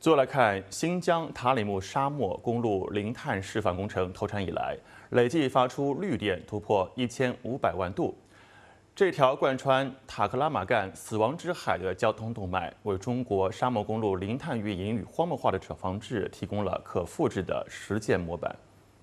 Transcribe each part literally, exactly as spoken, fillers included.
最后来看新疆塔里木沙漠公路零碳示范工程投产以来，累计发出绿电突破一千五百万度。这条贯穿塔克拉玛干死亡之海的交通动脉，为中国沙漠公路零碳运营与荒漠化的防治提供了可复制的实践模板。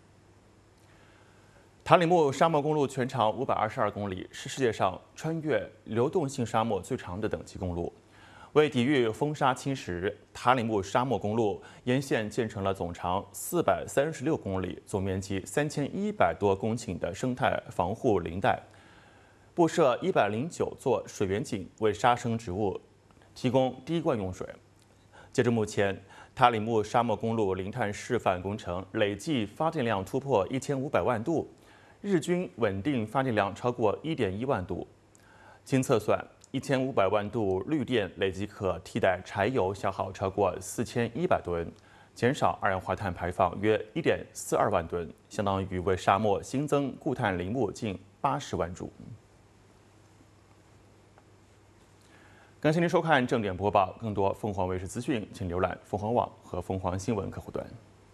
塔里木沙漠公路全长五百二十二公里，是世界上穿越流动性沙漠最长的等级公路。为抵御风沙侵蚀，塔里木沙漠公路沿线建成了总长四百三十六公里、总面积三千一百多公顷的生态防护林带，布设一百零九座水源井，为沙生植物提供滴灌用水。截至目前，塔里木沙漠公路零碳示范工程累计发电量突破一千五百万度，日均稳定发电量超过一点一万度。经测算，一千五百万度绿电累计可替代柴油消耗超过四千一百吨，减少二氧化碳排放约一点四二万吨，相当于为沙漠新增固碳林木近八十万株。感谢您收看正点播报，更多凤凰卫视资讯，请浏览凤凰网和凤凰新闻客户端。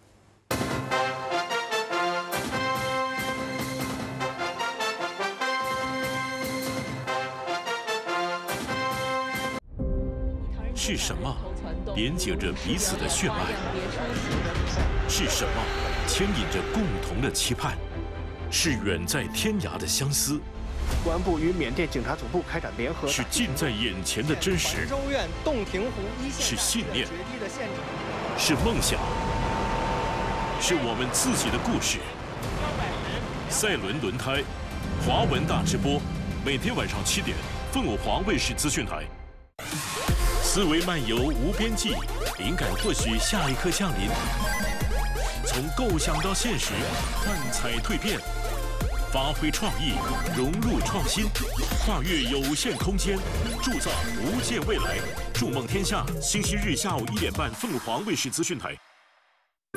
是什么连接着彼此的血脉？是什么牵引着共同的期盼？是远在天涯的相思。 公安部与缅甸警察总部开展联合。 是近在眼前的真实。 州院洞庭湖一线。 是信念。是梦想。是我们自己的故事。赛伦轮胎，华文大直播，每天晚上七点，凤凰卫视资讯台。思维漫游无边际，灵感或许下一刻降临。从构想到现实，幻彩蜕变，发挥创意，融入创新，跨越有限空间，铸造无限未来。筑梦天下，星期日下午一点半，凤凰卫视资讯台。